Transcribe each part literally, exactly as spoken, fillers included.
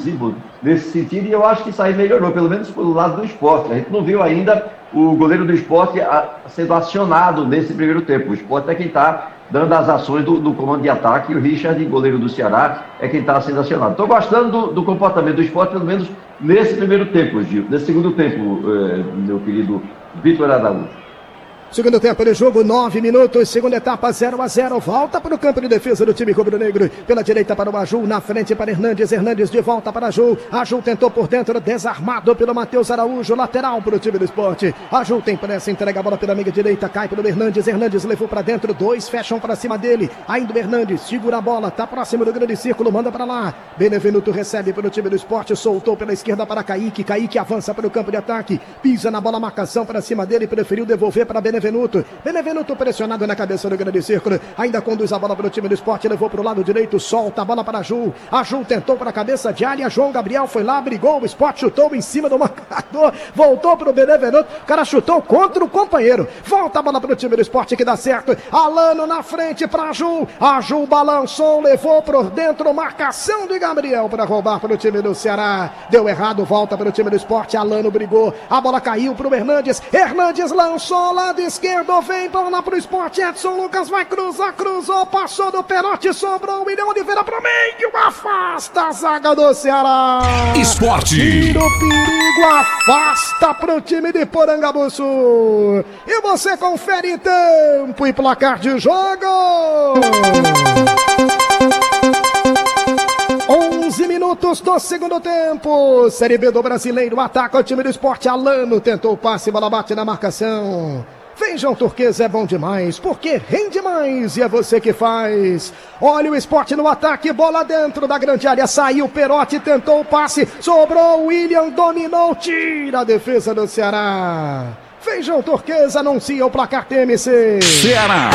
decisivo nesse sentido, e eu acho que isso aí melhorou, pelo menos pelo lado do Sport. A gente não viu ainda o goleiro do Sport sendo acionado nesse primeiro tempo. O Sport é quem está dando as ações do, do comando de ataque, e o Richard, goleiro do Ceará, é quem está sendo acionado. Estou gostando do, do comportamento do Sport, pelo menos nesse primeiro tempo, Gil, nesse segundo tempo, eh, meu querido Vitor Araújo. Segundo tempo de jogo, nove minutos, segunda etapa, zero a zero, volta para o campo de defesa do time rubro-negro, pela direita para o Aju, na frente para Hernandes, Hernandes de volta para Aju, Aju tentou por dentro, desarmado pelo Matheus Araújo, lateral para o time do Sport, Aju tem pressa, entrega a bola pela meia direita, cai pelo Hernandes, Hernandes levou para dentro, dois fecham para cima dele, ainda o Hernandes, segura a bola, tá próximo do grande círculo, manda para lá, Benevenuto recebe pelo time do Sport, soltou pela esquerda para Kaique, Kaique avança para o campo de ataque, pisa na bola, marcação para cima dele, preferiu devolver para Benevenuto, Benevenuto, Benevenuto pressionado na cabeça do grande círculo, ainda conduz a bola para o time do Sport, levou para o lado direito, solta a bola para a Ju, a Ju tentou para a cabeça de área, João Gabriel foi lá, brigou, o Sport chutou em cima do marcador, voltou para o Benevenuto, o cara chutou contra o companheiro, volta a bola para o time do Sport que dá certo, Alano na frente para a Ju, a Ju balançou, levou por dentro, marcação de Gabriel para roubar para o time do Ceará, deu errado, volta para o time do Sport, Alano brigou, a bola caiu para o Hernandes, Hernandes lançou, lado esquerdo, vem lá para o Sport, Edson Lucas vai cruzar, cruzou, passou do Perotti, sobrou o William Oliveira para o meio, afasta a zaga do Ceará. Esporte. Tira o perigo, afasta para o time de Porangabuçu. E você confere tempo e placar de jogo. onze minutos do segundo tempo. Série B do Brasileiro, ataca o time do Sport, Alano tentou o passe, bola bate na marcação. Vejam, Turquesa é bom demais, porque rende mais e é você que faz. Olha o Sport no ataque, bola dentro da grande área, saiu Perotti, tentou o passe, sobrou o William, dominou, tira a defesa do Ceará. Vejam, Turquesa anuncia o placar T M C. Ceará.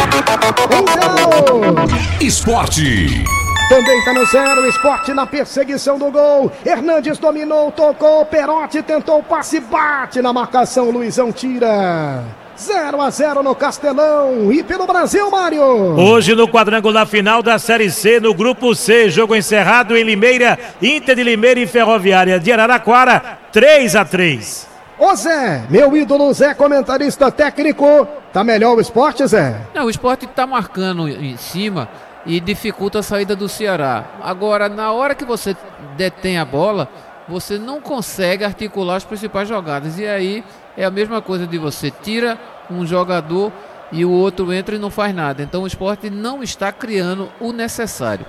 um Esporte. Também está no zero, Sport na perseguição do gol. Hernandes dominou, tocou, Perotti tentou o passe, bate na marcação, Luizão tira. zero a zero no Castelão e pelo Brasil, Mário. Hoje no quadrangular final da Série C, no Grupo C, jogo encerrado em Limeira, Inter de Limeira e Ferroviária de Araraquara, três a três. Ô Zé, meu ídolo Zé, comentarista técnico, tá melhor o Sport, Zé? Não, o Sport tá marcando em cima e dificulta a saída do Ceará. Agora, na hora que você detém a bola, você não consegue articular as principais jogadas. E aí é a mesma coisa de você tira um jogador e o outro entra e não faz nada. Então o Sport não está criando o necessário.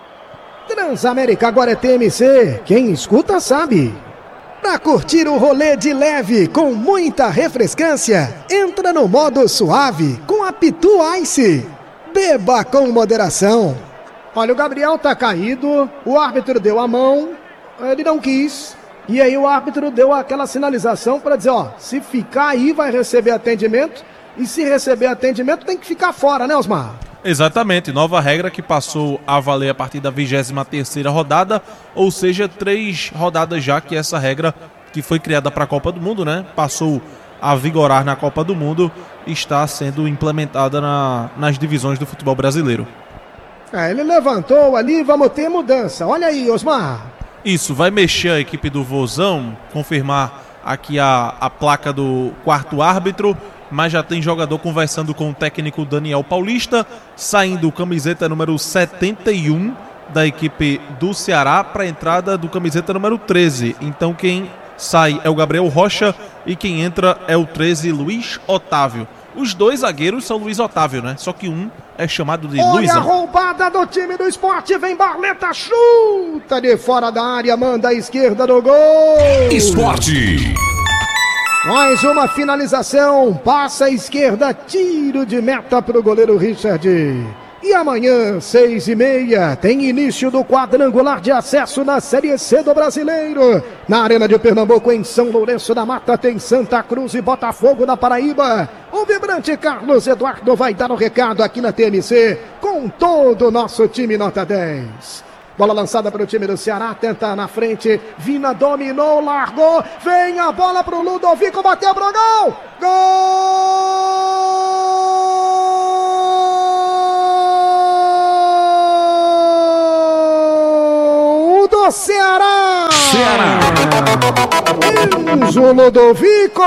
Transamérica agora é T M C, quem escuta sabe. Para curtir o rolê de leve com muita refrescância, entra no modo suave com a Pitu Ice. Beba com moderação. Olha, o Gabriel tá caído, o árbitro deu a mão, ele não quis. E aí o árbitro deu aquela sinalização para dizer, ó, se ficar aí vai receber atendimento, e se receber atendimento tem que ficar fora, né, Osmar? Exatamente, nova regra que passou a valer a partir da vigésima terceira rodada, ou seja, três rodadas já que essa regra que foi criada para a Copa do Mundo, né, passou a vigorar na Copa do Mundo, está sendo implementada na, nas divisões do futebol brasileiro. É, ele levantou ali, vamos ter mudança, olha aí, Osmar. Isso, vai mexer a equipe do Vozão, confirmar aqui a, a placa do quarto árbitro, mas já tem jogador conversando com o técnico Daniel Paulista, saindo camiseta número setenta e um da equipe do Ceará para a entrada do camiseta número treze. Então quem sai é o Gabriel Rocha e quem entra é o treze, Luiz Otávio. Os dois zagueiros são Luiz Otávio, né? Só que um é chamado de Olha Luizão. A roubada do time do Sport, vem Barleta, chuta de fora da área, manda a esquerda no gol. Esporte. Mais uma finalização, passa a esquerda, tiro de meta para o goleiro Richard. E amanhã, seis e meia, tem início do quadrangular de acesso na Série C do Brasileiro. Na Arena de Pernambuco, em São Lourenço da Mata, tem Santa Cruz e Botafogo na Paraíba. O vibrante Carlos Eduardo vai dar o recado aqui na T M C, com todo o nosso time nota dez. Bola lançada para o time do Ceará, tenta na frente, Vina dominou, largou, vem a bola para o Ludovico, bateu pro gol! Gol do Ceará! Ceará. Enzo Ludovico.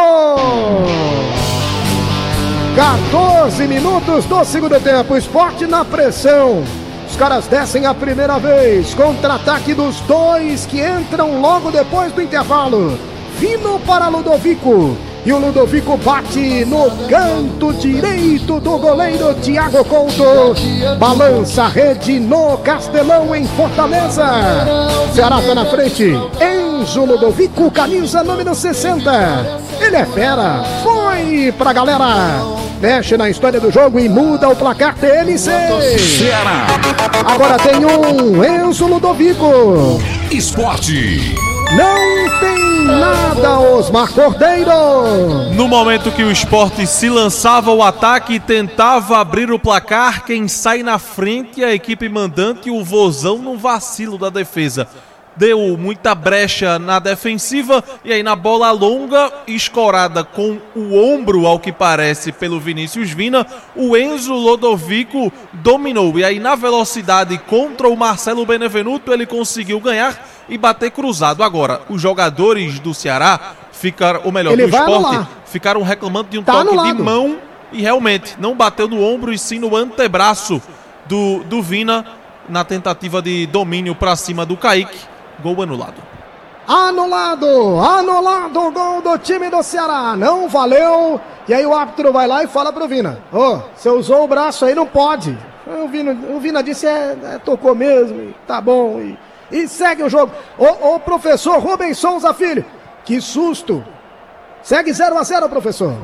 quatorze minutos do segundo tempo. Sport na pressão. Os caras descem a primeira vez. Contra-ataque dos dois que entram logo depois do intervalo. Vino para Ludovico. E o Ludovico bate no canto direito do goleiro Thiago Couto. Balança a rede no Castelão, em Fortaleza. Ceará tá na frente. Enzo Ludovico, camisa número sessenta. Ele é fera. Foi pra galera. Mexe na história do jogo e muda o placar T N C. Ceará. Agora tem um Enzo Ludovico. Esporte. Não tem nada, Osmar Cordeiro. No momento que o Sport se lançava ao ataque e tentava abrir o placar, quem sai na frente é a equipe mandante, o Vozão, num vacilo da defesa. Deu muita brecha na defensiva e aí na bola longa, escorada com o ombro, ao que parece, pelo Vinícius Vina, o Enzo Ludovico dominou. E aí na velocidade contra o Marcelo Benevenuto ele conseguiu ganhar e bater cruzado. Agora, os jogadores do Ceará ficaram, ou melhor, Ele do vai Sport, anular. ficaram reclamando de um Tá toque anulado. de mão e realmente não bateu no ombro e sim no antebraço do, do Vina na tentativa de domínio para cima do Kaique. Gol anulado. Anulado, anulado o gol do time do Ceará. Não valeu. E aí o árbitro vai lá e fala pro Vina: Ô, oh, você usou o braço aí, não pode. O Vina, o Vina disse: é, é, tocou mesmo, e tá bom. E, e segue o jogo. Ô, ô, professor Rubens Souza Filho, que susto. Segue zero a zero, professor.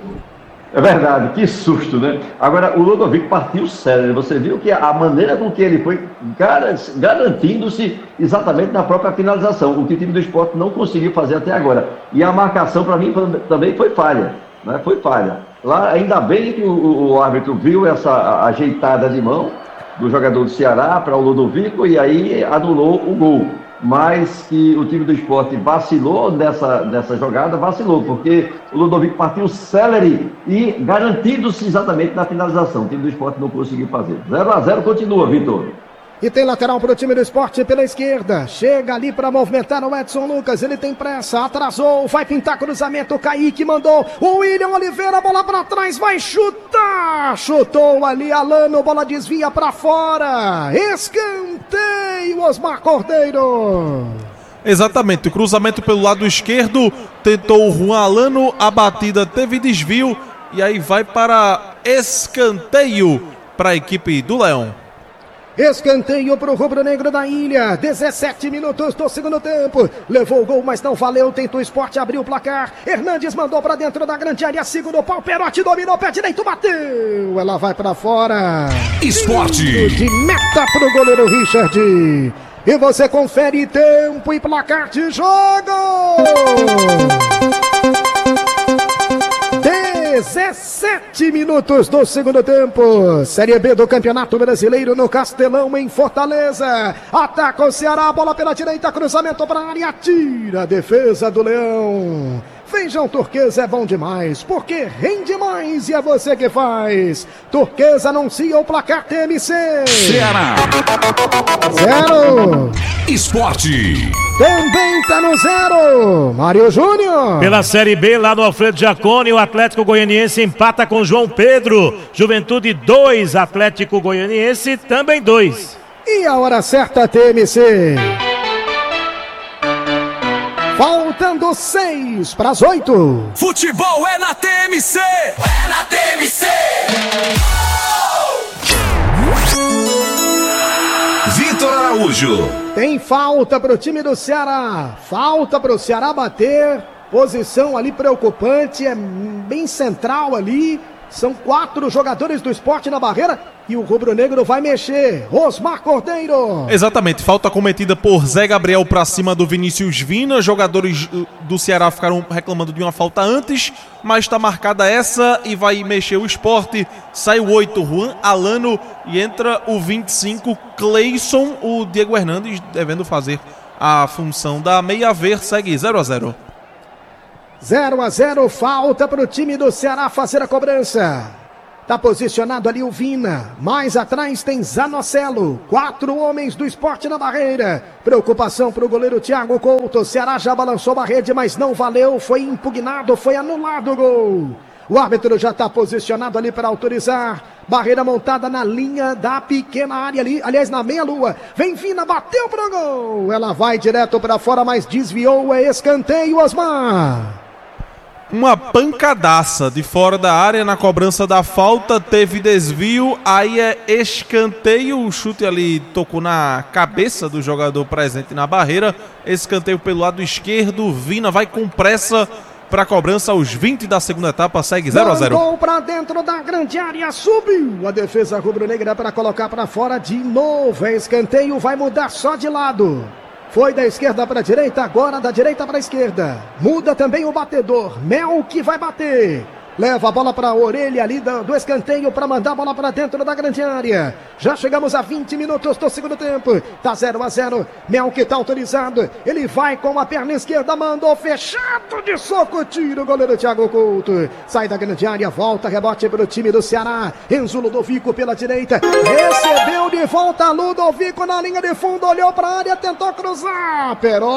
É verdade, que susto, né? Agora, o Ludovico partiu sério. Você viu que a maneira com que ele foi garantindo-se exatamente na própria finalização, o que o time do Sport não conseguiu fazer até agora. E a marcação, para mim, também foi falha. Né? Foi falha. Lá, ainda bem que o, o árbitro viu essa ajeitada de mão do jogador do Ceará para o Ludovico e aí anulou o gol. Mas que o time do Sport vacilou nessa, nessa jogada, vacilou, porque o Ludovico partiu célere e garantido-se exatamente na finalização. O time do Sport não conseguiu fazer. zero a zero continua, Vitor. E tem lateral para o time do Sport pela esquerda. Chega ali para movimentar o Edson Lucas. Ele tem pressa, atrasou, vai pintar cruzamento. O Kaique mandou. O William Oliveira, bola para trás, vai chutar. Chutou ali Alano, bola desvia para fora. Escanteio, Osmar Cordeiro. Exatamente, o cruzamento pelo lado esquerdo. Tentou o Juan Alano, a batida teve desvio. E aí vai para escanteio para a equipe do Leão. Escanteio para o rubro-negro da ilha. dezessete minutos do segundo tempo. Levou o gol, mas não valeu. Tentou o Sport abrir o placar. Hernandes mandou para dentro da grande área. Segurou o pau. Perotti dominou. Pé direito. Bateu. Ela vai para fora. Esporte. Tiro de meta para o goleiro Richard. E você confere tempo e placar de jogo. dezessete minutos do segundo tempo. Série B do Campeonato Brasileiro no Castelão, em Fortaleza. Ataca o Ceará, bola pela direita, cruzamento para a área, tira a defesa do Leão. Feijão Turquesa é bom demais, porque rende mais e é você que faz. Turquesa anuncia o placar T M C. Ceará. Zero. Esporte. Também tá no zero. Mário Júnior. Pela Série B, lá no Alfredo Jaconi, o Atlético Goianiense empata com João Pedro. Juventude dois, Atlético Goianiense também dois. E a hora certa, T M C. Faltando seis para as oito. Futebol é na T M C. É na T M C. Vitor Araújo. Tem falta para o time do Ceará. Falta para o Ceará bater. Posição ali preocupante. É bem central ali. São quatro jogadores do Sport na barreira e o rubro-negro vai mexer. Osmar Cordeiro. Exatamente, falta cometida por Zé Gabriel para cima do Vinícius Vina. Jogadores do Ceará ficaram reclamando de uma falta antes, mas está marcada essa e vai mexer o Sport. Sai o oito, Juan Alano, e entra o vinte e cinco, Cleison. O Diego Hernandes devendo fazer a função da meia ver. Segue zero a zero. zero a zero, falta para o time do Ceará fazer a cobrança. Tá posicionado ali o Vina. Mais atrás tem Zanocelo. Quatro homens do Sport na barreira. Preocupação para o goleiro Thiago Couto. O Ceará já balançou a rede, mas não valeu. Foi impugnado, foi anulado o gol. O árbitro já está posicionado ali para autorizar. Barreira montada na linha da pequena área ali. Aliás, na meia-lua. Vem Vina, bateu pro gol. Ela vai direto para fora, mas desviou. É escanteio, Osmar. Uma pancadaça de fora da área na cobrança da falta. Teve desvio. Aí é escanteio. O chute ali tocou na cabeça do jogador presente na barreira. Escanteio pelo lado esquerdo. Vina vai com pressa para a cobrança aos vinte da segunda etapa, segue zero a zero. Gol para dentro da grande área, subiu a defesa rubro-negra para colocar para fora de novo. É escanteio, vai mudar só de lado. Foi da esquerda para a direita, agora da direita para a esquerda. Muda também o batedor, Mel que vai bater. Leva a bola para a orelha ali do, do escanteio para mandar a bola para dentro da grande área. Já chegamos a vinte minutos do segundo tempo. Tá zero a zero. Mel que tá autorizado. Ele vai com a perna esquerda, mandou fechado de soco. Tira o goleiro Thiago Couto. Sai da grande área, volta, rebote para o time do Ceará. Enzo Ludovico pela direita. Recebeu de volta Ludovico na linha de fundo. Olhou para a área, tentou cruzar.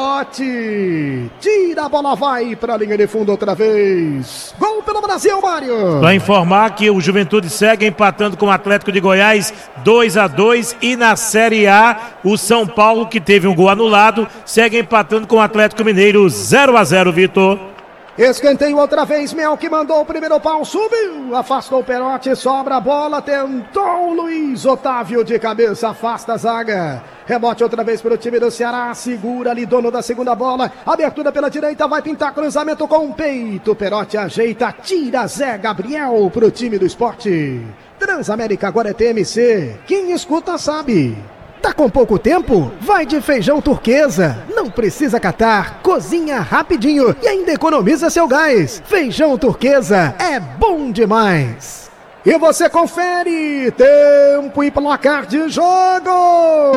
Perotti. Tira a bola, vai para a linha de fundo outra vez. Gol pelo Brasil. Para informar que o Juventude segue empatando com o Atlético de Goiás dois a dois e na Série A o São Paulo, que teve um gol anulado, segue empatando com o Atlético Mineiro zero a zero, Vitor. Escanteio outra vez, Mel que mandou o primeiro pau, subiu, afastou o Perotti, sobra a bola, tentou o Luiz Otávio de cabeça, afasta a zaga. Rebote outra vez para o time do Ceará, segura ali, dono da segunda bola, abertura pela direita, vai pintar cruzamento com o peito, Perotti ajeita, tira Zé Gabriel para o time do Sport. Transamérica agora é T M C, quem escuta sabe. Tá com pouco tempo? Vai de Feijão Turquesa. Não precisa catar, cozinha rapidinho e ainda economiza seu gás. Feijão Turquesa é bom demais. E você confere tempo e placar de jogo.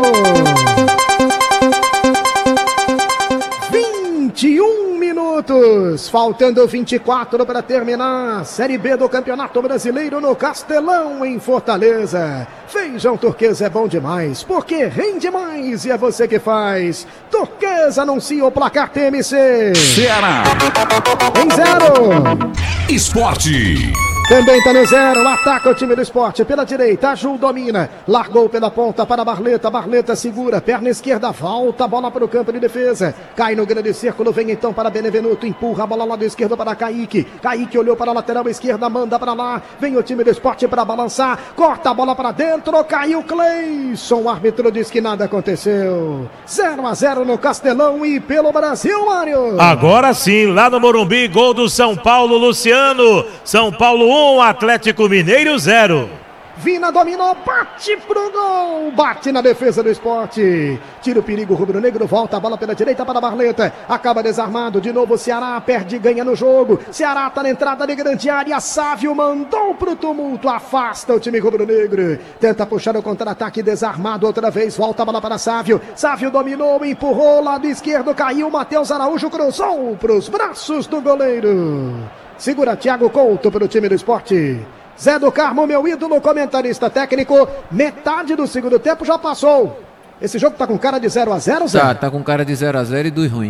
vinte e um minutos, faltando vinte e quatro para terminar. Série B do Campeonato Brasileiro no Castelão, em Fortaleza. Feijão Turquesa é bom demais, porque rende mais e é você que faz. Turquesa anuncia o placar T M C. Ceará em zero. Esporte. Também tá no zero, ataca o time do Sport pela direita, Ju domina, largou pela ponta para Barleta, Barleta segura, perna esquerda, volta a bola para o campo de defesa, cai no grande círculo, vem então para Benevenuto, empurra a bola lá do esquerdo para Kaique, Kaique olhou para a lateral esquerda, manda para lá, vem o time do Sport para balançar, corta a bola para dentro, caiu Cleison, o árbitro diz que nada aconteceu, zero a zero no Castelão e pelo Brasil, Mário. Agora sim, lá no Morumbi, gol do São Paulo, Luciano, São Paulo um, Atlético Mineiro zero. Vina dominou, bate pro gol, bate na defesa do Sport, tira o perigo rubro-negro, volta a bola pela direita para Barleta, acaba desarmado, de novo o Ceará perde e ganha no jogo, Ceará tá na entrada de grande área, Sávio mandou pro tumulto, afasta o time rubro-negro, tenta puxar o contra-ataque, desarmado outra vez, volta a bola para Sávio, Sávio dominou, empurrou, lado esquerdo, caiu, Matheus Araújo cruzou pros braços do goleiro, segura Thiago Couto para o time do Sport. Zé do Carmo, meu ídolo, comentarista técnico, metade do segundo tempo já passou. Esse jogo tá com cara de zero a zero, Zé? Tá, tá com cara de zero a zero e dos ruim.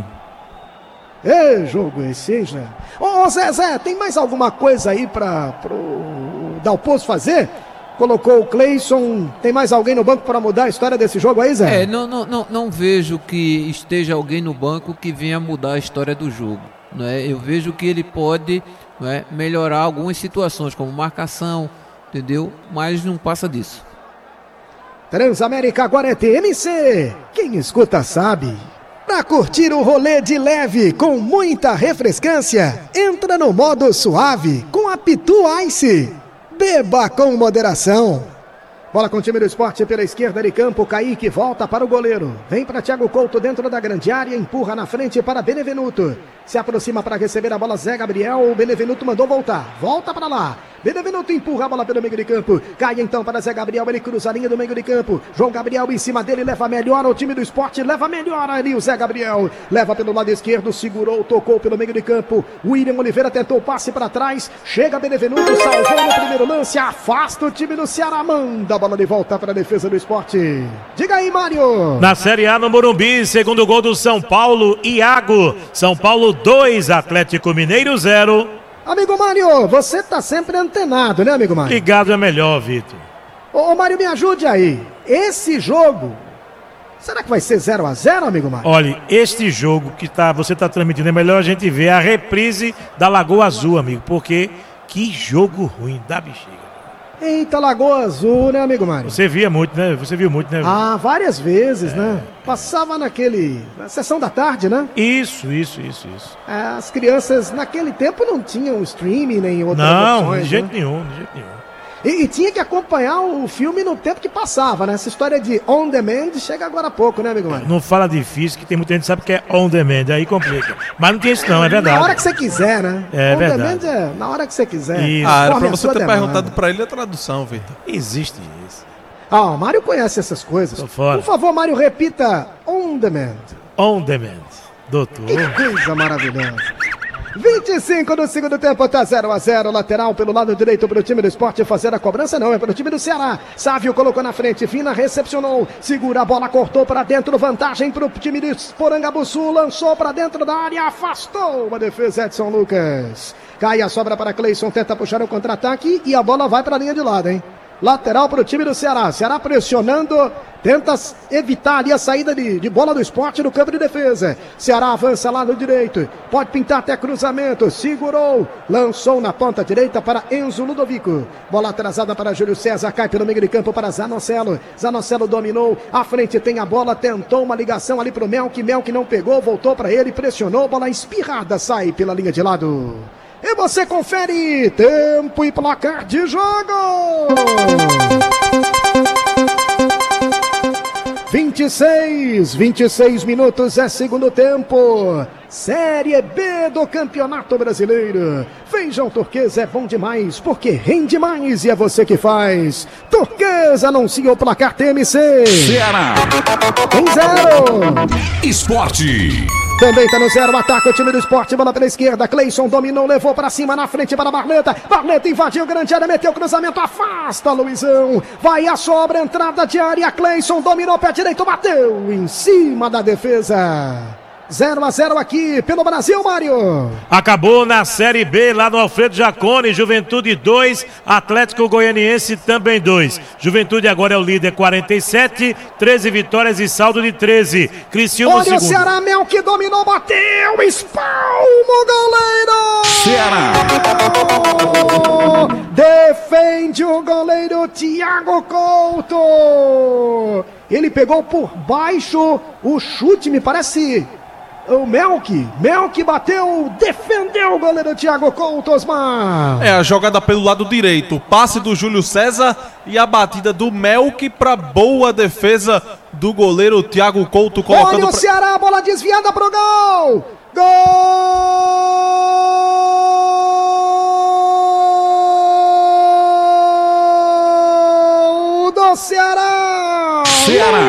É jogo esse, hein, Zé? Ô, ô, Zé, Zé, tem mais alguma coisa aí pra pro Dalpozo fazer? Colocou o Cleison, tem mais alguém no banco para mudar a história desse jogo aí, Zé? É, não, não, não, não vejo que esteja alguém no banco que venha mudar a história do jogo. Né? Eu vejo que ele pode, né, melhorar algumas situações, como marcação, entendeu? Mas não passa disso. Transamérica agora é T M C. Quem escuta sabe. Para curtir o rolê de leve com muita refrescância, entra no modo suave com a Pitu Ice. Beba com moderação. Bola com o time do Sport pela esquerda de campo, Kaique volta para o goleiro, vem para Thiago Couto dentro da grande área, empurra na frente para Benevenuto, se aproxima para receber a bola Zé Gabriel, o Benevenuto mandou voltar, volta para lá, Benevenuto empurra a bola pelo meio de campo. Cai então para Zé Gabriel. Ele cruza a linha do meio de campo. João Gabriel em cima dele. Leva melhor o time do Sport. Leva melhor ali o Zé Gabriel. Leva pelo lado esquerdo. Segurou. Tocou pelo meio de campo. William Oliveira tentou o passe para trás. Chega Benevenuto. Salvou no primeiro lance. Afasta o time do Ceará. Manda a bola de volta para a defesa do Sport. Diga aí, Mário. Na Série A no Morumbi. Segundo gol do São Paulo. Iago. São Paulo dois. Atlético Mineiro zero. Amigo Mário, você tá sempre antenado, né, amigo Mário? Ligado é melhor, Vitor. Ô, ô Mário, me ajude aí. Esse jogo, será que vai ser zero a zero, amigo Mário? Olha, este jogo que tá, você tá transmitindo, é melhor a gente ver a reprise da Lagoa Azul, amigo, porque que jogo ruim da bexiga. Eita, Lagoa Azul, né, amigo Mário? Você via muito, né? Você viu muito, né? Ah, várias vezes, é. né? Passava naquele... na sessão da tarde, né? Isso, isso, isso, isso. É, as crianças, naquele tempo, não tinham streaming nem outras Não, opções, de jeito né? nenhum, de jeito nenhum. E, e tinha que acompanhar o filme no tempo que passava, né? Essa história de on demand chega agora há pouco, né, amigo Mário? Não fala difícil, que tem muita gente que sabe que é on demand, aí complica. Mas não tem isso não, é verdade. Na hora que você quiser, né? É on verdade. demand é na hora que você quiser. Isso. Ah, era Conforme pra a você sua ter demanda. perguntado pra ele a tradução, Vitor. Existe isso. Ah, o Mário conhece essas coisas. Tô fora. Por favor, Mário, repita on demand. On demand, doutor. Que coisa maravilhosa. vinte e cinco do segundo tempo, tá zero a zero, lateral pelo lado direito para o time do Sport fazer a cobrança, não, é para o time do Ceará. Sávio colocou na frente, Fina recepcionou, segura a bola, cortou para dentro, vantagem para o time de Porangabuçu, lançou para dentro da área, afastou a defesa Edson Lucas. Cai a sobra para Cleison, tenta puxar o contra-ataque e a bola vai para a linha de lado, hein? Lateral para o time do Ceará. Ceará pressionando, tenta evitar ali a saída de, de bola do Sport no campo de defesa. Ceará avança lá no direito, pode pintar até cruzamento, segurou, lançou na ponta direita para Enzo Ludovico. Bola atrasada para Júlio César, cai pelo meio de campo para Zanocelo. Zanocelo dominou, à frente tem a bola, tentou uma ligação ali para o Melk, Melk não pegou, voltou para ele, pressionou, bola espirrada, sai pela linha de lado. E você confere tempo e placar de jogo. vinte e seis, vinte e seis minutos é segundo tempo. Série B do Campeonato Brasileiro. Feijão Turquesa é bom demais, porque rende mais e é você que faz. Turquesa anuncia o placar T M C. Ceará. Em zero. Esporte. Também tá no zero, ataca o time do Sport, bola pela esquerda, Cleison dominou, levou pra cima, na frente para Barleta, Barleta invadiu grande área, meteu o cruzamento, afasta Luizão, vai a sobra, entrada de área, Cleison dominou, pé direito, bateu em cima da defesa. zero a zero aqui pelo Brasil, Mário. Acabou na Série B, lá no Alfredo Jaconi, Juventude dois, Atlético Goianiense também dois. Juventude agora é o líder, quarenta e sete, treze vitórias e saldo de treze. Criciúma Olha segundo. o Ceará, Mel que dominou, bateu, espalma o goleiro. Ceará. Defende o goleiro Thiago Couto. Ele pegou por baixo o chute, me parece... O Melk, Melk bateu, defendeu o goleiro Thiago Couto, Osmar. É, a jogada pelo lado direito, passe do Júlio César e a batida do Melk para boa defesa do goleiro Thiago Couto. Colocando Olha o pra... Ceará, bola desviada pro gol. Gol do Ceará. Ceará.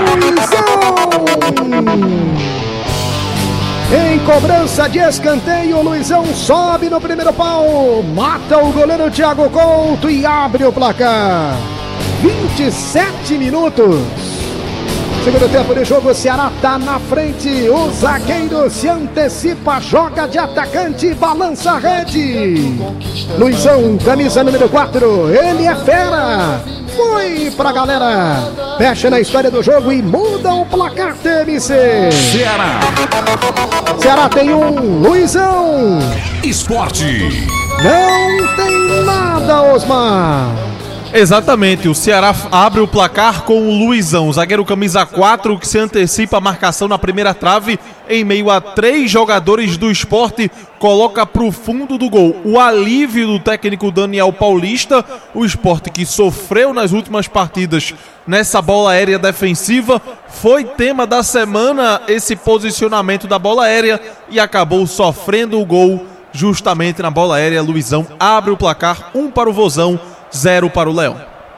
Em cobrança de escanteio, o Luizão sobe no primeiro pau, mata o goleiro Thiago Couto e abre o placar. vinte e sete minutos. Segundo tempo de jogo, o Ceará tá na frente. O zagueiro se antecipa, joga de atacante, balança a rede. Luizão, camisa número quatro, ele é fera. Foi pra galera. Fecha na história do jogo e muda o placar T M C. Ceará. Ceará tem um, Luizão. Esporte. Não tem nada, Osmar. Exatamente, o Ceará abre o placar com o Luizão, zagueiro camisa quatro, que se antecipa a marcação na primeira trave, em meio a três jogadores do Sport, coloca pro fundo do gol. O alívio do técnico Daniel Paulista, o Sport que sofreu nas últimas partidas nessa bola aérea defensiva, foi tema da semana esse posicionamento da bola aérea e acabou sofrendo o gol justamente na bola aérea. Luizão abre o placar, um para o Vozão, zero para o Leão.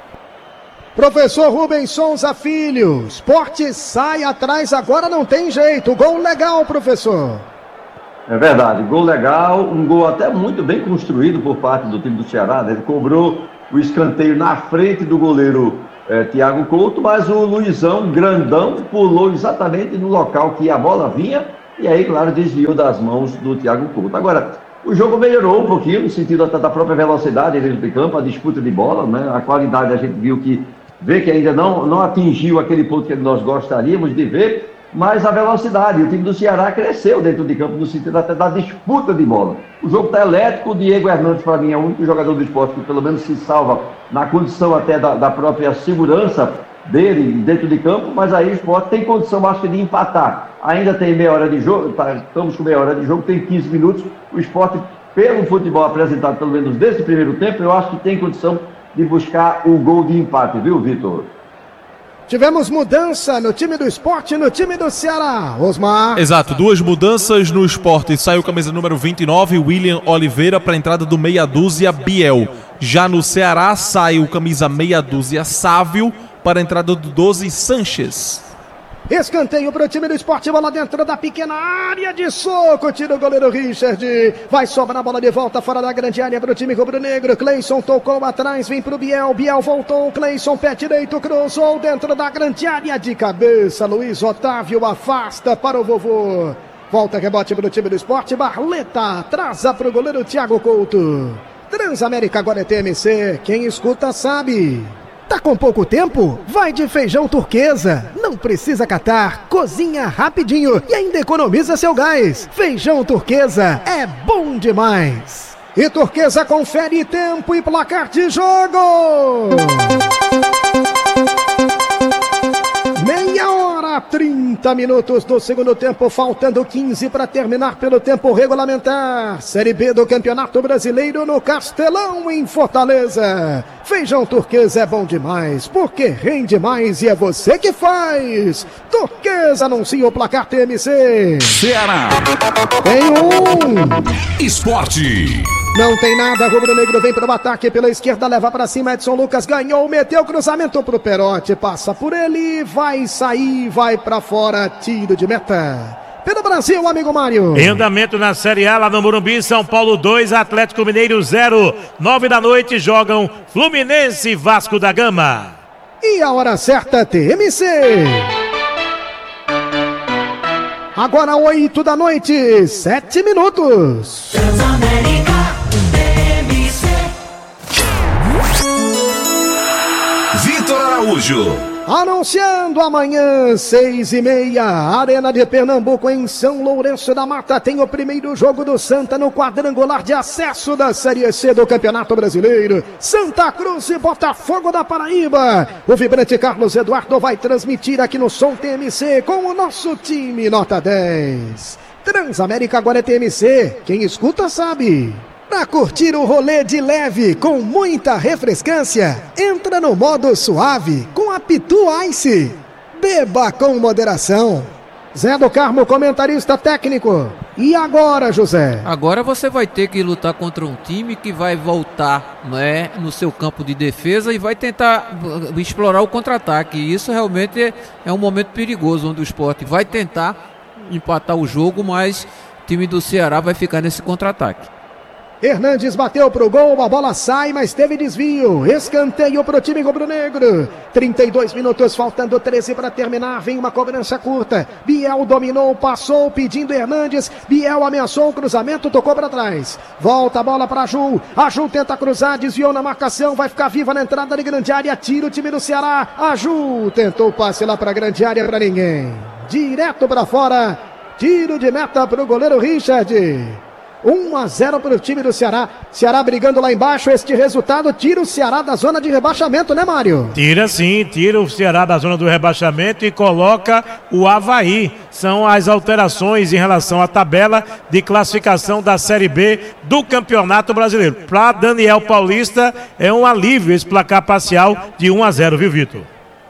Professor Rubens Souza Filho, Sport sai atrás, agora não tem jeito. Gol legal, professor. É verdade, gol legal, um gol até muito bem construído por parte do time do Ceará, né? Ele cobrou o escanteio na frente do goleiro é, Thiago Couto, mas o Luizão, grandão, pulou exatamente no local que a bola vinha e aí, claro, desviou das mãos do Thiago Couto. Agora, o jogo melhorou um pouquinho, no sentido até da própria velocidade dentro de campo, a disputa de bola, né? A qualidade a gente viu que, vê que ainda não, não atingiu aquele ponto que nós gostaríamos de ver, mas a velocidade, o time do Ceará cresceu dentro de campo, no sentido até da disputa de bola. O jogo está elétrico, o Diego Hernandes, para mim, é o único jogador do esporte que pelo menos se salva na condição até da, da própria segurança dele dentro de campo, mas aí o esporte tem condição, acho que, de empatar. Ainda tem meia hora de jogo, tá, estamos com meia hora de jogo, tem quinze minutos, o esporte, pelo futebol apresentado pelo menos desse primeiro tempo, eu acho que tem condição de buscar o gol de empate, viu, Vitor? Tivemos mudança no time do Sport e no time do Ceará, Osmar. Exato, duas mudanças no Sport. Saiu camisa número vinte e nove, William Oliveira, para a entrada do meia dúzia, Biel. Já no Ceará, sai o camisa meia dúzia, Sávio, para a entrada do doze, Sanches. Escanteio para o time do Sport, bola dentro da pequena área de soco, tira o goleiro Richard, vai sobrar a bola de volta fora da grande área para o time rubro-negro. Cleison tocou atrás, vem para o Biel, Biel voltou, Cleison pé direito, cruzou dentro da grande área de cabeça, Luiz Otávio afasta para o vovô, volta rebote para o time do Sport, Barleta atrasa para o goleiro Thiago Couto. Transamérica agora é T M C, quem escuta sabe. Tá com pouco tempo? Vai de feijão turquesa. Não precisa catar, cozinha rapidinho e ainda economiza seu gás. Feijão turquesa é bom demais. E Turquesa confere tempo e placar de jogo. Meia hora, trinta minutos do segundo tempo, faltando quinze para terminar pelo tempo regulamentar. Série B do Campeonato Brasileiro no Castelão, em Fortaleza. Feijão Turquesa é bom demais, porque rende mais e é você que faz. Turquesa anuncia o placar T M C. Ceará. Tem um. Esporte. Não tem nada, rubro-negro vem para o ataque pela esquerda, leva para cima, Edson Lucas ganhou, meteu o cruzamento pro Perotti, passa por ele, vai sair, vai para fora, tiro de meta. Pelo Brasil, amigo Mário. Em andamento na Série A, lá no Morumbi, São Paulo dois, Atlético Mineiro zero. Nove da noite jogam Fluminense e Vasco da Gama. E a hora certa, T M C. Agora oito da noite, sete minutos. Transamérica, T M C. Vitor Araújo. Anunciando amanhã, seis e meia, Arena de Pernambuco em São Lourenço da Mata, tem o primeiro jogo do Santa no quadrangular de acesso da Série C do Campeonato Brasileiro. Santa Cruz e Botafogo da Paraíba. O vibrante Carlos Eduardo vai transmitir aqui no Som T M C com o nosso time nota dez. Transamérica agora é T M C, quem escuta sabe. Para curtir o rolê de leve com muita refrescância, entra no modo suave com a Pitu Ice. Beba com moderação. Zé do Carmo, comentarista técnico. E agora, José? Agora você vai ter que lutar contra um time que vai voltar, né, no seu campo de defesa e vai tentar explorar o contra-ataque. E isso realmente é um momento perigoso, onde o Sport vai tentar empatar o jogo, mas o time do Ceará vai ficar nesse contra-ataque. Hernandes bateu pro gol, a bola sai, mas teve desvio. Escanteio pro time rubro-negro. trinta e dois minutos, faltando treze para terminar. Vem uma cobrança curta. Biel dominou, passou, pedindo Hernandes. Biel ameaçou o cruzamento, tocou para trás. Volta a bola para Ju. A Ju tenta cruzar, desviou na marcação, vai ficar viva na entrada de grande área. Tira o time do Ceará. A Ju tentou o passe lá para grande área para ninguém. Direto para fora. Tiro de meta pro goleiro Richard. um a zero para o time do Ceará. Ceará brigando lá embaixo. Este resultado tira o Ceará da zona de rebaixamento, né, Mário? Tira sim, tira o Ceará da zona do rebaixamento e coloca o Avaí. São as alterações em relação à tabela de classificação da Série B do Campeonato Brasileiro. Para Daniel Paulista é um alívio esse placar parcial de um a zero, viu, Vitor?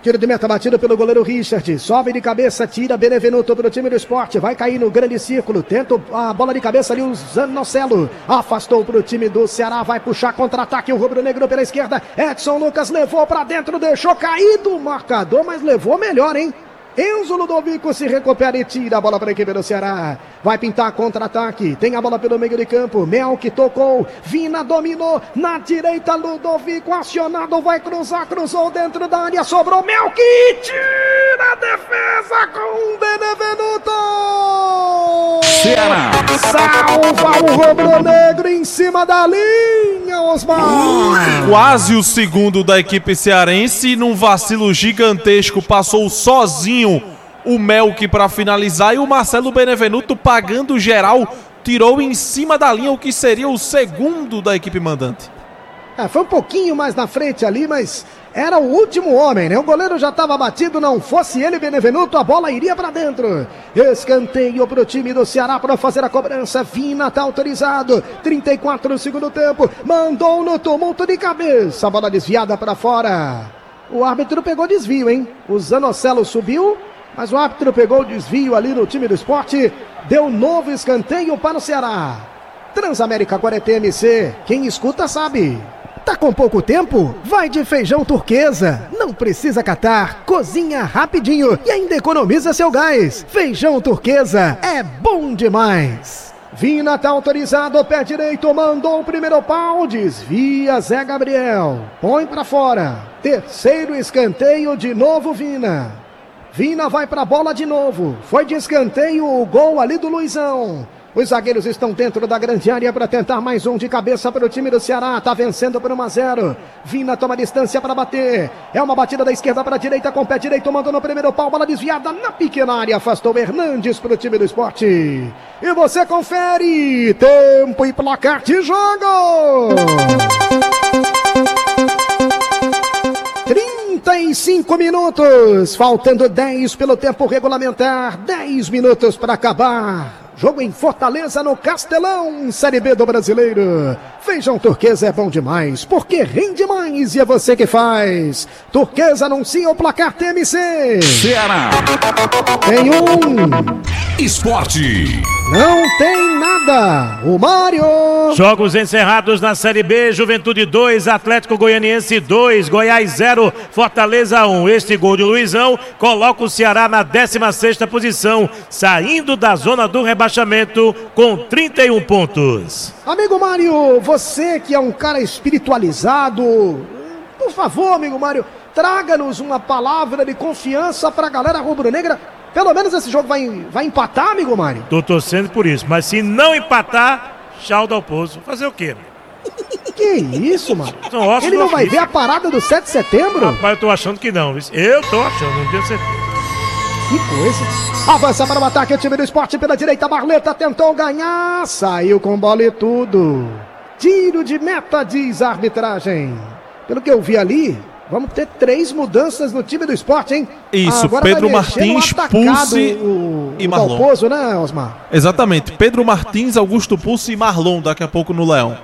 Tiro de meta batido pelo goleiro Richard. Sobe de cabeça, tira Benevenuto para o time do Sport. Vai cair no grande círculo. Tenta a bola de cabeça ali, o Zanocelo. Afastou para o time do Ceará. Vai puxar contra-ataque o rubro-negro pela esquerda. Edson Lucas levou para dentro, deixou cair do marcador, mas levou melhor, hein? Enzo Ludovico se recupera e tira a bola para a equipe do Ceará. Vai pintar contra-ataque. Tem a bola pelo meio de campo. Mel que tocou. Vina dominou. Na direita, Ludovico acionado. Vai cruzar. Cruzou dentro da área. Sobrou Mel que tira a defesa com Benevenuto. Ceará. Salva o rubro-negro em cima da linha, Osmar. Quase o segundo da equipe cearense. Num vacilo gigantesco. Passou sozinho o Melk para finalizar e o Marcelo Benevenuto, pagando geral, tirou em cima da linha o que seria o segundo da equipe mandante. É, foi um pouquinho mais na frente ali, mas era o último homem, né? O goleiro já estava batido, não fosse ele, Benevenuto, a bola iria para dentro. Escanteio para o time do Ceará para fazer a cobrança. Vina tá autorizado. trinta e quatro no segundo tempo. Mandou no tumulto de cabeça. A bola desviada para fora. O árbitro pegou desvio, hein? O Zanocelo subiu, mas o árbitro pegou o desvio ali no time do Sport. Deu novo escanteio para o Ceará. Transamérica agora é T M C. Quem escuta sabe. Tá com pouco tempo? Vai de Feijão Turquesa. Não precisa catar. Cozinha rapidinho e ainda economiza seu gás. Feijão Turquesa é bom demais. Vina tá autorizado, pé direito, mandou o primeiro pau, desvia Zé Gabriel, põe pra fora, terceiro escanteio, de novo Vina, Vina vai pra bola de novo, foi de escanteio o gol ali do Luizão. Os zagueiros estão dentro da grande área para tentar mais um de cabeça para o time do Ceará. Tá vencendo por um a zero. Vina toma distância para bater. É uma batida da esquerda para a direita com o pé direito. Mandou no primeiro pau. Bola desviada na pequena área. Afastou Hernandes para o time do Sport. E você confere. Tempo e placar de jogo. trinta e cinco minutos. Faltando dez pelo tempo regulamentar. dez minutos para acabar. Jogo em Fortaleza, no Castelão, Série B do Brasileiro. Feijão Turquesa é bom demais, porque rende mais e é você que faz. Turquesa anuncia o placar T M C. Ceará. Tem um. Esporte. Não tem nada. O Mário. Jogos encerrados na Série B. Juventude dois, Atlético Goianiense dois, Goiás zero, Fortaleza um. Este gol de Luizão coloca o Ceará na décima sexta posição, saindo da zona do rebaixamento com trinta e um pontos. Amigo Mário, você que é um cara espiritualizado, por favor, amigo Mário, traga-nos uma palavra de confiança para a galera rubro-negra. Pelo menos esse jogo vai, vai empatar, amigo Mário? Tô torcendo por isso, mas se não empatar, tchau do Poço. Fazer o quê? Que isso, mano? Ele não vai ofício. ver a parada do sete de setembro? Rapaz, eu tô achando que não. Eu tô achando, não tenho certeza. Que coisa. Avança para o ataque o time do Sport pela direita. Barleta tentou ganhar. Saiu com bola e tudo. Tiro de meta, diz a arbitragem. Pelo que eu vi ali, vamos ter três mudanças no time do Sport, hein? Isso, agora Pedro Martins, Pulse o, e o Marlon. Dalpozo, né, Osmar? Exatamente. Pedro Martins, Augusto Pulse e Marlon daqui a pouco no Leão.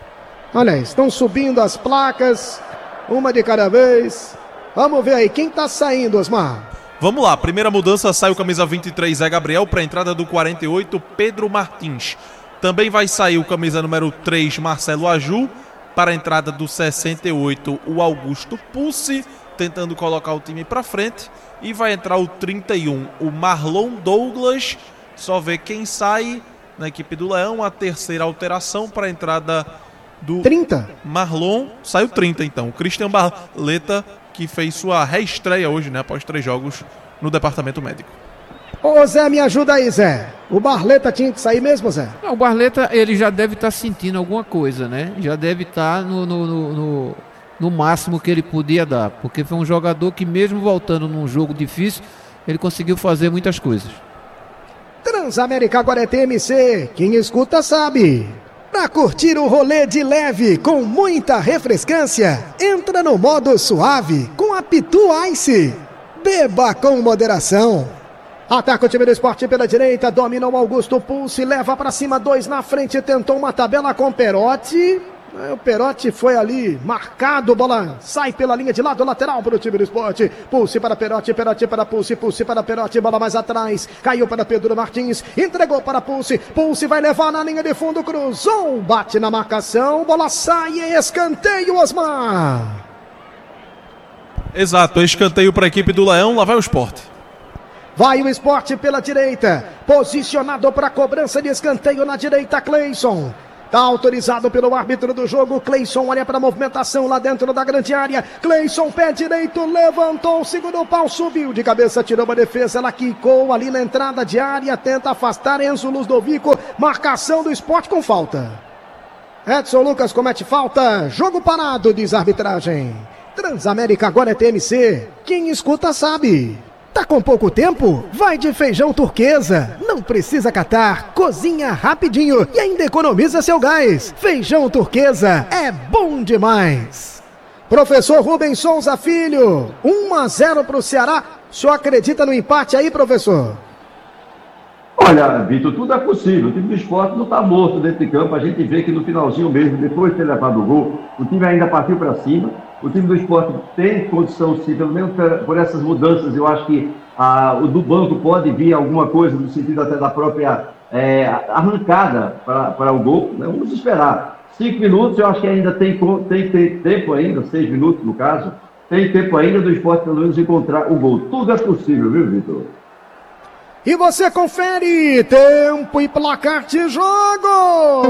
Olha, estão subindo as placas, uma de cada vez. Vamos ver aí, quem tá saindo, Osmar? Vamos lá, primeira mudança, sai o camisa vinte e três, Zé Gabriel, para a entrada do quarenta e oito, Pedro Martins. Também vai sair o camisa número três, Marcelo Aju, para a entrada do sessenta e oito, o Augusto Pulse, tentando colocar o time para frente. E vai entrar o trinta e um, o Marlon Douglas, só ver quem sai na equipe do Leão. A terceira alteração para a entrada do trinta. Marlon, saiu trinta então, o Christian Barleta, que fez sua reestreia hoje, né, após três jogos no departamento médico. Ô Zé, me ajuda aí, Zé. O Barleta tinha que sair mesmo, Zé? Não, o Barleta, ele já deve estar tá sentindo alguma coisa, né? Já deve estar tá no, no, no, no, no máximo que ele podia dar. Porque foi um jogador que, mesmo voltando num jogo difícil, ele conseguiu fazer muitas coisas. Transamérica agora é T M C. Quem escuta sabe. Para curtir o rolê de leve com muita refrescância, entra no modo suave com a Pitu Ice. Beba com moderação. Ataca o time do Sport pela direita, domina o Augusto Pulse, leva para cima, dois na frente, tentou uma tabela com Perotti. O Perotti foi ali, marcado, bola sai pela linha de lado, lateral para o time do Sport. Pulse para Perotti, Perotti para Pulse, Pulse para Perotti, bola mais atrás, caiu para Pedro Martins, entregou para Pulse, Pulse vai levar na linha de fundo, cruzou, bate na marcação, bola sai, escanteio, Osmar. Exato, escanteio para a equipe do Leão, lá vai o Sport. Vai o Sport pela direita, posicionado para cobrança de escanteio na direita, Cleison. Tá autorizado pelo árbitro do jogo. Cleison olha para a movimentação lá dentro da grande área. Cleison, pé direito, levantou o segundo pau, subiu de cabeça, tirou uma defesa, ela quicou ali na entrada de área, tenta afastar Enzo Ludovico, marcação do Sport com falta. Edson Lucas comete falta, jogo parado, diz a arbitragem. Transamérica agora é T M C, quem escuta sabe. Tá com pouco tempo? Vai de feijão turquesa. Não precisa catar, cozinha rapidinho e ainda economiza seu gás. Feijão turquesa é bom demais. Professor Rubens Souza Filho, um a zero para o Ceará. O senhor acredita no empate aí, professor? Olha, Vitor, tudo é possível. O time do Sport não está morto dentro de campo. A gente vê que no finalzinho mesmo, depois de ter levado o gol, o time ainda partiu para cima. O time do Sport tem condição, sim, pelo menos por essas mudanças. Eu acho que ah, o do banco pode vir alguma coisa, no sentido até da própria é, arrancada para o gol. Né? Vamos esperar. Cinco minutos, eu acho que ainda tem, tem, tem tempo ainda, seis minutos no caso, tem tempo ainda do Sport pelo menos encontrar o gol. Tudo é possível, viu, Vitor? E você confere tempo e placar de jogo.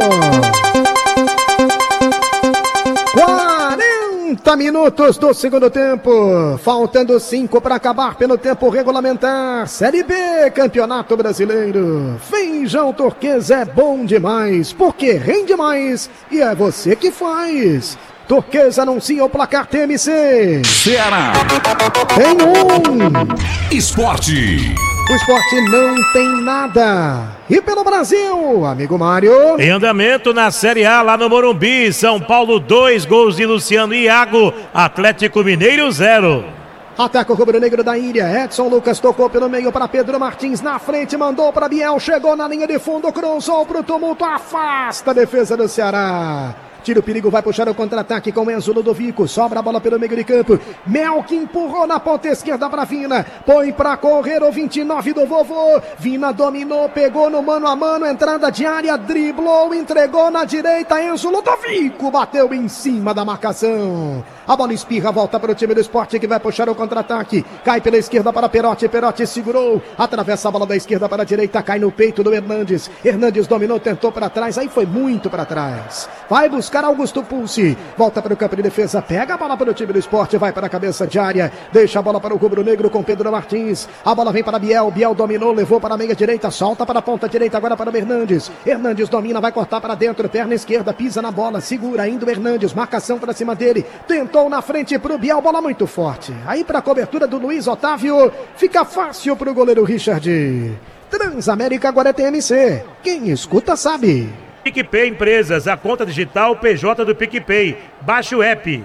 quarenta minutos do segundo tempo. Faltando cinco para acabar pelo tempo regulamentar. Série B, Campeonato Brasileiro. Feijão turquesa é bom demais, porque rende mais e é você que faz. Turquesa anuncia o placar T M C. Ceará. Tem um. Esporte. O Sport não tem nada. E pelo Brasil, amigo Mário. Em andamento na Série A, lá no Morumbi, São Paulo dois, gols de Luciano e Iago, Atlético Mineiro zero. Ataca o rubro-negro da ilha, Edson Lucas tocou pelo meio para Pedro Martins, na frente, mandou para Biel, chegou na linha de fundo, cruzou para o tumulto, afasta a defesa do Ceará. Tira o perigo, vai puxar o contra-ataque com Enzo Ludovico. Sobra a bola pelo meio de campo. Melk empurrou na ponta esquerda para Vina. Põe para correr o vinte e nove do vovô. Vina dominou, pegou no mano a mano. Entrada de área, driblou, entregou na direita. Enzo Ludovico bateu em cima da marcação. A bola espirra, volta para o time do Sport que vai puxar o contra-ataque. Cai pela esquerda para Perotti. Perotti segurou. Atravessa a bola da esquerda para a direita. Cai no peito do Hernandes. Hernandes dominou, tentou para trás. Aí foi muito para trás. Vai buscar Augusto Pulse, volta para o campo de defesa, pega a bola para o time do Sport, vai para a cabeça de área, deixa a bola para o rubro-negro com Pedro Martins, a bola vem para Biel, Biel dominou, levou para a meia direita, solta para a ponta direita, agora para o Hernandes, Hernandes domina, vai cortar para dentro, perna esquerda, pisa na bola, segura ainda o Hernandes, marcação para cima dele, tentou na frente para o Biel, bola muito forte, aí para a cobertura do Luiz Otávio, fica fácil para o goleiro Richard. Transamérica agora é T M C, quem escuta sabe. PicPay Empresas, a conta digital P J do PicPay. Baixe o app.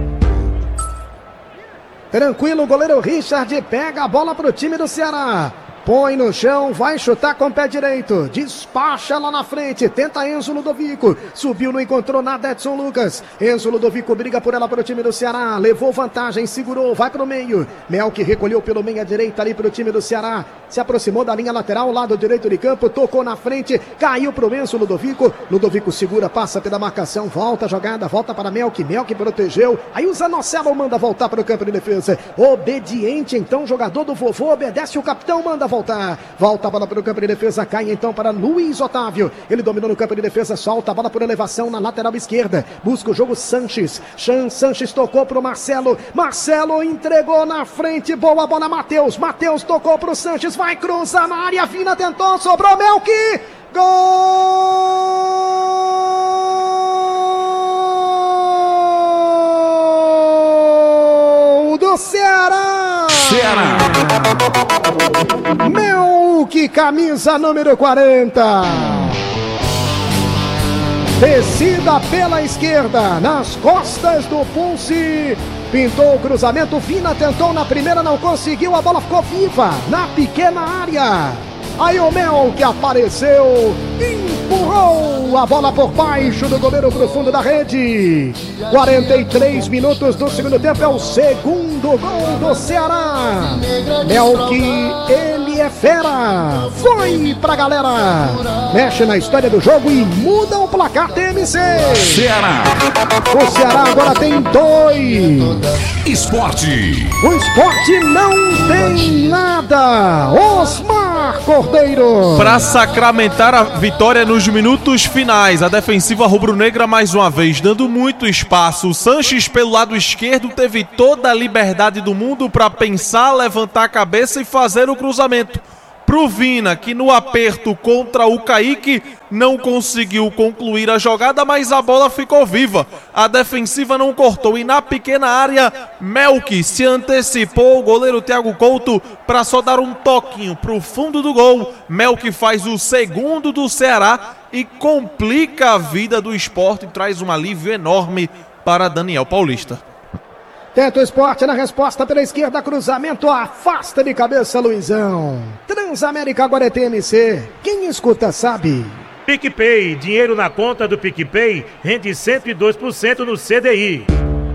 Tranquilo, o goleiro Richard pega a bola para o time do Ceará. Põe no chão, vai chutar com o pé direito. Despacha lá na frente. Tenta Enzo Ludovico. Subiu, não encontrou nada Edson Lucas. Enzo Ludovico briga por ela para o time do Ceará. Levou vantagem, segurou, vai para o meio. Melk recolheu pelo meio à direita ali para o time do Ceará. Se aproximou da linha lateral, lado direito de campo. Tocou na frente, caiu para o Enzo Ludovico. Ludovico segura, passa pela marcação. Volta a jogada, volta para Melk. Melk protegeu. Aí o Zanocelo manda voltar para o campo de defesa. Obediente, então, jogador do vovô. Obedece o capitão, manda voltar, volta a bola para o campo de defesa, cai então para Luiz Otávio, ele dominou no campo de defesa, solta a bola por elevação na lateral esquerda, busca o jogo Sanches, Chan Sanches tocou para o Marcelo, Marcelo entregou na frente, boa bola Matheus, Matheus tocou para o Sanches, vai cruzar na área, Vina tentou, sobrou Melk, gol do Ceará! Ceará! Melk, camisa número quarenta. Descida pela esquerda, nas costas do Pulse. Pintou o cruzamento, Vina tentou na primeira, não conseguiu, a bola ficou viva na pequena área. Aí o Mel que apareceu, empurrou a bola por baixo do goleiro pro fundo da rede. quarenta e três minutos do segundo tempo, é o segundo gol do Ceará. Mel que ele é fera, foi pra galera, mexe na história do jogo e muda o placar T M C. Ceará. O Ceará agora tem dois. Esporte. O Esporte não tem nada. Osmar Cordeiro. Para sacramentar a vitória nos minutos finais, a defensiva rubro-negra mais uma vez dando muito espaço. O Sanches pelo lado esquerdo teve toda a liberdade do mundo para pensar, levantar a cabeça e fazer o cruzamento. Pro Vina, que no aperto contra o Kaique não conseguiu concluir a jogada, mas a bola ficou viva. A defensiva não cortou e na pequena área, Melk se antecipou, o goleiro Thiago Couto, para só dar um toquinho pro fundo do gol. Melk faz o segundo do Ceará e complica a vida do Sport e traz um alívio enorme para Daniel Paulista. Tenta o Sport na resposta pela esquerda, cruzamento, afasta de cabeça Luizão. Transamérica agora é T M C, quem escuta sabe. PicPay, dinheiro na conta do PicPay rende cento e dois por cento no C D I.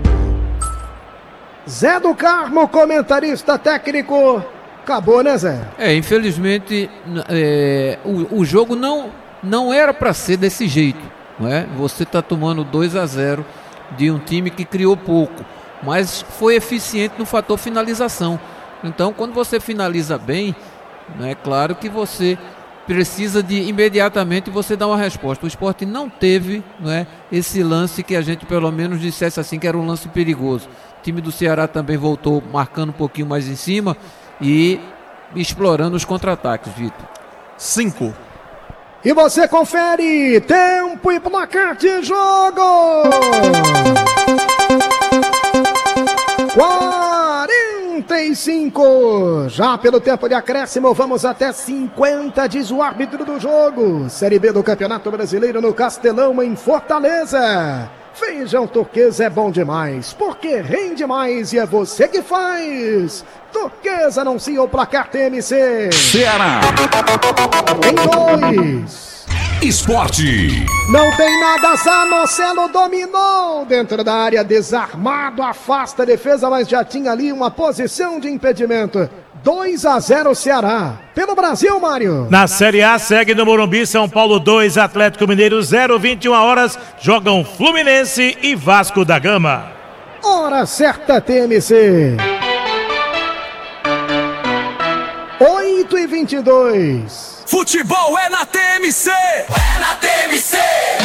Zé do Carmo, comentarista técnico, acabou, né, Zé? É, infelizmente é, o, o jogo não, não era para ser desse jeito, não é? Você está tomando dois a zero de um time que criou pouco, mas foi eficiente no fator finalização. Então, quando você finaliza bem, é claro que você precisa de imediatamente você dar uma resposta. O Sport não teve, não é, esse lance que a gente pelo menos dissesse assim que era um lance perigoso. O time do Ceará também voltou marcando um pouquinho mais em cima e explorando os contra-ataques, Vitor. Cinco. E você confere tempo e placar de jogo. quarenta e cinco. Já pelo tempo de acréscimo, vamos até cinquenta, diz o árbitro do jogo. Série B do Campeonato Brasileiro no Castelão, em Fortaleza. Feijão Turquesa é bom demais, porque rende mais e é você que faz. Turquesa anuncia o placar T M C. Ceará. Em dois. Esporte. Não tem nada, Zanocelo dominou dentro da área, desarmado, afasta a defesa, mas já tinha ali uma posição de impedimento. dois a zero Ceará. Pelo Brasil, Mário. Na Série A segue no Morumbi, São Paulo dois, Atlético Mineiro zero, vinte e uma horas, jogam Fluminense e Vasco da Gama. Hora certa, T M C. oito e vinte e dois. Futebol é na T M C. É na T M C.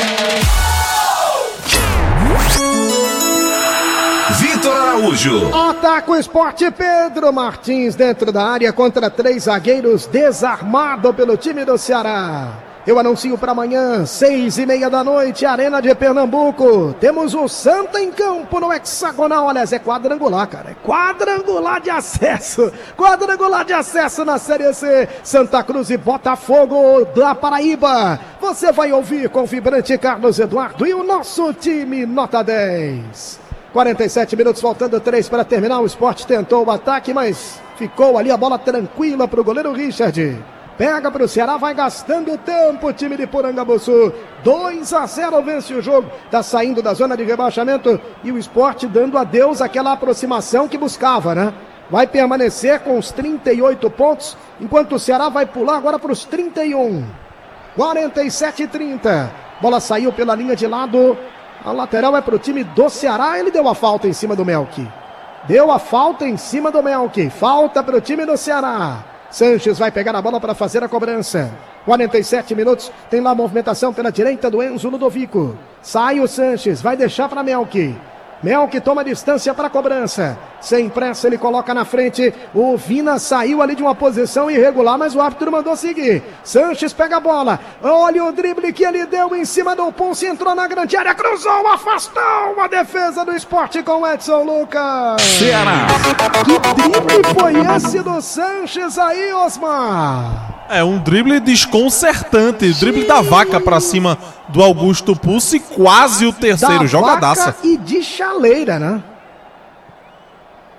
Vitor Araújo. Ataca o Sport, Pedro Martins dentro da área contra três zagueiros, desarmado pelo time do Ceará. Eu anuncio para amanhã, seis e meia da noite, Arena de Pernambuco. Temos o Santa em campo no hexagonal. Aliás, é quadrangular, cara. É quadrangular de acesso. Quadrangular de acesso na Série C. Santa Cruz e Botafogo da Paraíba. Você vai ouvir com o vibrante Carlos Eduardo e o nosso time nota dez. quarenta e sete minutos, faltando três para terminar. O Sport tentou o ataque, mas ficou ali a bola tranquila para o goleiro Richard. Pega para o Ceará, vai gastando tempo o time de Porangabuçu. dois a zero vence o jogo. Está saindo da zona de rebaixamento e o Sport dando adeus àquela aproximação que buscava, né? Vai permanecer com os trinta e oito pontos, enquanto o Ceará vai pular agora para os trinta e um. quarenta e sete a trinta. Bola saiu pela linha de lado. A lateral é para o time do Ceará. Ele deu a falta em cima do Melk. Deu a falta em cima do Melk. Falta para o time do Ceará. Sanches vai pegar a bola para fazer a cobrança. quarenta e sete minutos, tem lá a movimentação pela direita do Enzo Ludovico. Sai o Sanches, vai deixar para Melk. Melk toma distância para a cobrança. Sem pressa, ele coloca na frente. O Vina saiu ali de uma posição irregular, mas o árbitro mandou seguir. Sanches pega a bola. Olha o drible que ele deu em cima do Pulse. Entrou na grande área, cruzou, afastou a defesa do Sport com o Edson Lucas. Ceará. Que drible foi esse do Sanches aí, Osmar? É um drible desconcertante. Drible da vaca pra cima do Augusto Pulse. Quase o terceiro. Da Jogadaça. vaca e de chaleira, né?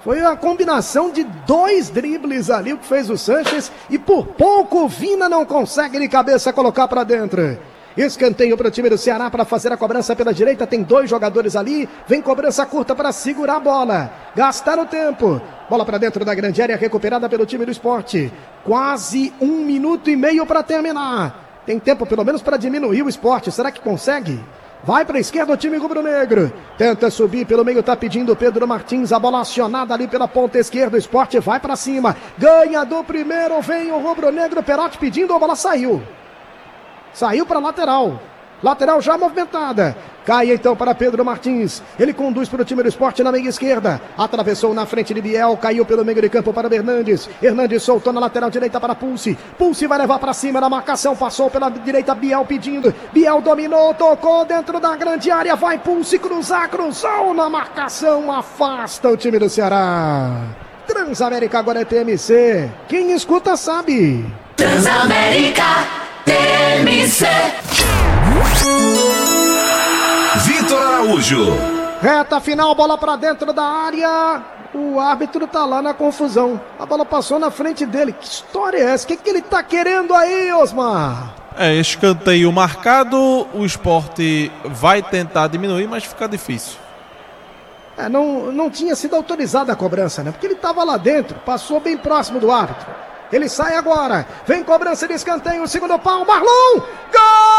Foi a combinação de dois dribles ali o que fez o Sanches e por pouco o Vina não consegue de cabeça colocar para dentro. Escanteio para o time do Ceará para fazer a cobrança pela direita. Tem dois jogadores ali. Vem cobrança curta para segurar a bola. Gastar o tempo. Bola para dentro da grande área recuperada pelo time do Sport. Quase um minuto e meio para terminar. Tem tempo pelo menos para diminuir o Sport. Será que consegue? Vai para a esquerda o time rubro-negro. Tenta subir pelo meio, tá pedindo Pedro Martins. A bola acionada ali pela ponta esquerda. O Sport vai para cima. Ganha do primeiro. Vem o rubro-negro. Perotti pedindo. A bola saiu. Saiu para lateral. Lateral já movimentada. Cai então para Pedro Martins. Ele conduz para o time do Sport na meia esquerda. Atravessou na frente de Biel. Caiu pelo meio de campo para o Hernandes. Hernandes soltou na lateral direita para Pulse. Pulse vai levar para cima na marcação. Passou pela direita Biel pedindo. Biel dominou. Tocou dentro da grande área. Vai Pulse cruzar. Cruzou na marcação. Afasta o time do Ceará. Transamérica agora é T M C. Quem escuta sabe. Transamérica T M C. Vitor Araújo. Reta final, bola pra dentro da área. O árbitro tá lá na confusão. A bola passou na frente dele. Que história é essa? O que, que ele tá querendo aí, Osmar? É, escanteio marcado. O Sport vai tentar diminuir, mas fica difícil. É, não, não tinha sido autorizada a cobrança, né? Porque ele tava lá dentro, passou bem próximo do árbitro. Ele sai agora. Vem cobrança de escanteio. Segundo pau. Marlon. Gol!